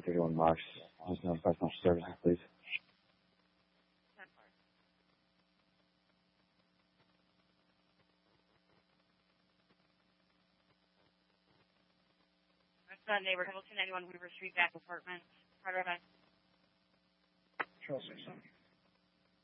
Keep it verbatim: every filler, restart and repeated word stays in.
thirty-one Marsh. Just no personal services, please. That's neighbor Hamilton, ninety-one Weaver Street, back apartment. Carter, Charles, say something.